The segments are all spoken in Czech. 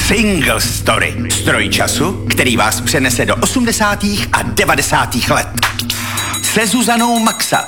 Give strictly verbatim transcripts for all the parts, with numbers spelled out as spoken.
Single Story. Stroj času, který vás přenese do osmdesátých a devadesátých let. Se Zuzanou Maxa.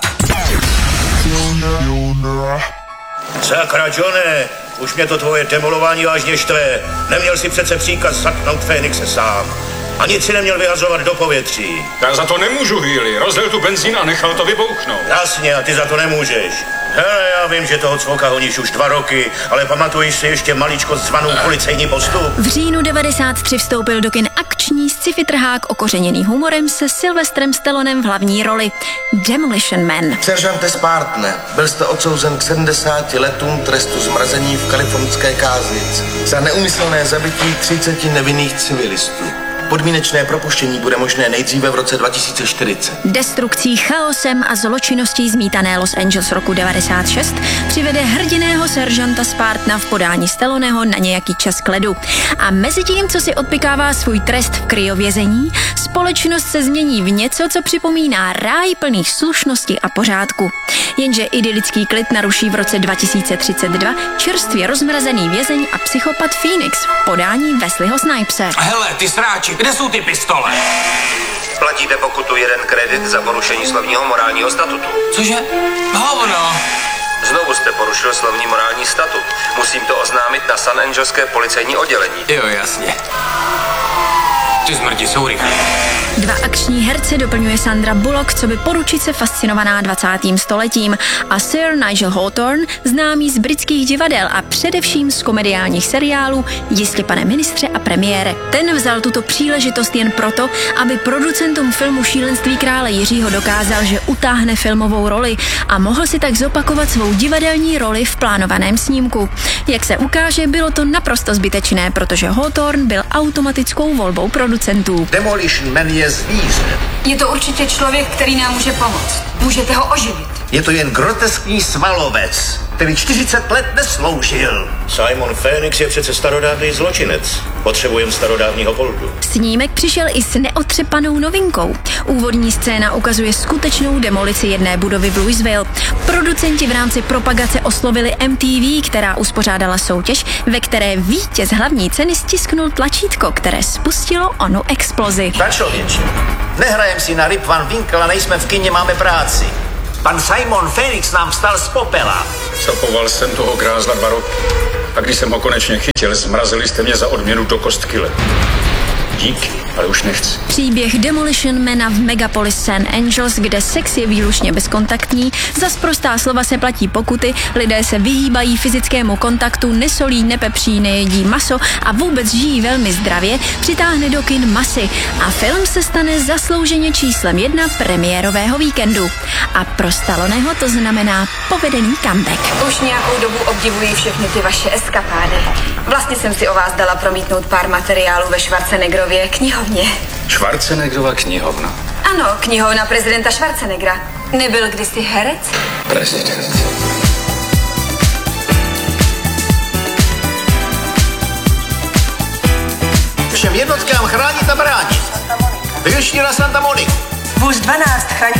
Sakra, Johne, už mě to tvoje demolování vážně štve. Neměl si přece příkaz zatnout Fénixe sám. A nic si neměl vyhazovat do povětří. Já za to nemůžu, Healy. Rozlil tu benzín a nechal to vybouchnout. Jasně, a ty za to nemůžeš. Hele, já vím, že toho cvoka honíš už dva roky, ale pamatuješ si ještě maličko zvanou policejní postup? V říjnu devadesát tři vstoupil do kin akční sci-fi trhák okořeněný humorem se Sylvestrem Stallonem v hlavní roli Demolition Man. Seržante Spartane, byl jste odsouzen k sedmdesáti letům trestu zmrazení v kalifornské Káznici za neúmyslné zabití třiceti nevinných civilistů. Podmínečné propuštění bude možné nejdříve v roce dva tisíce čtyřicet. Destrukcí, chaosem a zločinností zmítané Los Angeles roku devadesát šest přivede hrdiného seržanta Spartana v podání Stalloneho na nějaký čas k ledu. A mezi tím, co si odpykává svůj trest v kryovězení, společnost se změní v něco, co připomíná ráj plný slušnosti a pořádku. Jenže idylický klid naruší v roce dva tisíce třicet dva čerstvě rozmrazený vězeň a psychopat Phoenix v podání Wesleyho Snipese. Hele, ty sráči, kde jsou ty pistole? Platíte pokutu jeden kredit za porušení slovního morálního statutu. Cože? Hovno. Znovu jste porušil slovní morální statut. Musím to oznámit na San Angelské policejní oddělení. Jo, jasně. Ty smrti jsou rychlé. Dva akční herce doplňuje Sandra Bullock, co by poručice fascinovaná dvacátým stoletím, a Sir Nigel Hawthorne, známý z britských divadel a především z komediálních seriálů Jistě, pane ministře a Premiére. Ten vzal tuto příležitost jen proto, aby producentům filmu Šílenství krále Jiřího dokázal, že utáhne filmovou roli a mohl si tak zopakovat svou divadelní roli v plánovaném snímku. Jak se ukáže, bylo to naprosto zbytečné, protože Hawthorne byl automatickou volbou producentů. Demolition Man je zvíře. Je to určitě člověk, který nám může pomoct. Můžete ho oživit. Je to jen groteskní svalovec, který čtyřicet let nesloužil. Simon Phoenix je přece starodávný zločinec. Potřebujeme starodávního poldu. Snímek přišel i s neotřepanou novinkou. Úvodní scéna ukazuje skutečnou demolici jedné budovy v Louisville. Producenti v rámci propagace oslovili M T V, která uspořádala soutěž, ve které vítěz hlavní ceny stisknul tlačítko, které spustilo onu explozi. Tak člověče, nehrajem si na Rip Van Winkle a nejsme v kině, máme práci. Pan Simon Phoenix nám vstal z popela. Zapoval jsem toho grázla dva roky. A když jsem ho konečně chytil, zmrazili jste mě za odměnu do kostkyle. Díky, ale už nechci. Příběh Demolition Mana v Megapolis San Angeles, kde sex je výlučně bezkontaktní, za sprostá slova se platí pokuty, lidé se vyhýbají fyzickému kontaktu, nesolí, nepepří, nejedí maso a vůbec žijí velmi zdravě, přitáhne do kin masy a film se stane zaslouženě číslem jedna premiérového víkendu. A pro Stalloneho to znamená povedený comeback. Už nějakou dobu obdivuji všechny ty vaše eskapády. Vlastně jsem si o vás dala promítnout pár materiálů ve Schwarzeneggerově knihovně. Schwarzeneggerova knihovna. Ano, knihovna prezidenta Schwarzeneggera. Nebyl kdysi herec? Prezident. Všem jednotkám chránit a bránit. Využití na Santa Monica. Vůz dvanáct chrání